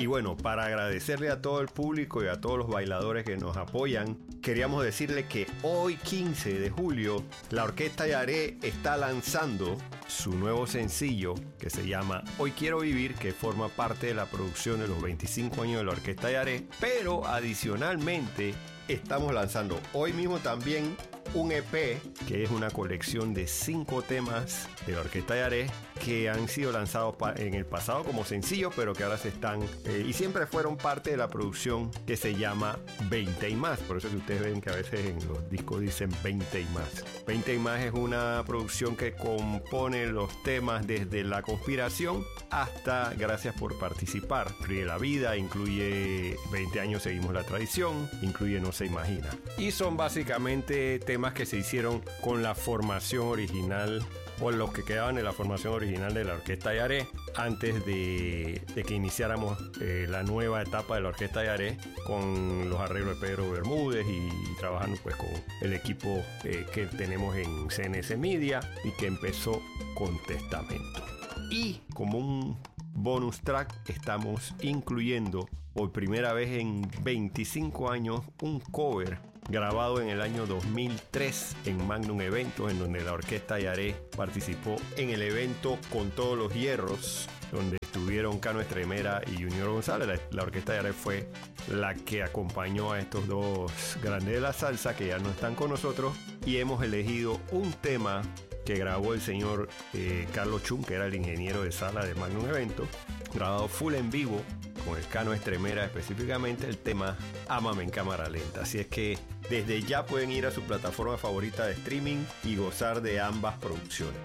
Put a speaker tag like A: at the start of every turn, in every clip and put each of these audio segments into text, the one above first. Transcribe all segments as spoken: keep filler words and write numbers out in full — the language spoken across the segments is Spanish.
A: Y bueno, para agradecerle a todo el público y a todos los bailadores que nos apoyan, queríamos decirle que hoy quince de julio la Orquesta Yaré está lanzando su nuevo sencillo que se llama Hoy Quiero Vivir, que forma parte de la producción de los veinticinco años de la Orquesta Yaré. Pero adicionalmente estamos lanzando hoy mismo también un E P, que es una colección de cinco temas de la Orquesta Yaré que han sido lanzados en el pasado como sencillos, pero que ahora se están eh, y siempre fueron parte de la producción, que se llama veinte y más. Por eso que ustedes ven que a veces en los discos dicen veinte y más. veinte y más es una producción que compone los temas desde La Conspiración hasta Gracias por Participar. Incluye La Vida, incluye veinte años seguimos la tradición, incluye No se imagina. Y son básicamente temas que se hicieron con la formación original, o los que quedaban de la formación original de la Orquesta Yaré, antes de, de que iniciáramos eh, la nueva etapa de la Orquesta Yaré, con los arreglos de Pedro Bermúdez y, y trabajando pues con el equipo eh, que tenemos en C N S Media y que empezó con Testamento. Y como un bonus track estamos incluyendo por primera vez en veinticinco años un cover grabado en el año dos mil tres en Magnum Eventos, en donde la Orquesta Yaré participó en el evento Con Todos los Hierros, donde estuvieron Cano Estremera y Junior González. La, la Orquesta Yaré fue la que acompañó a estos dos grandes de la salsa que ya no están con nosotros, y hemos elegido un tema que grabó el señor eh, Carlos Chun, que era el ingeniero de sala de Magnum Eventos, grabado full en vivo con el Cano Estremera, específicamente el tema Ámame en cámara lenta. Así es que desde ya pueden ir a su plataforma favorita de streaming y gozar de ambas producciones.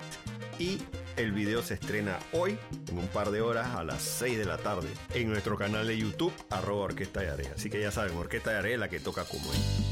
A: Y el video se estrena hoy, en un par de horas, a las seis de la tarde, en nuestro canal de YouTube, arroba Orquesta Yaré. Así que ya saben, Orquesta Yaré, la que toca como es.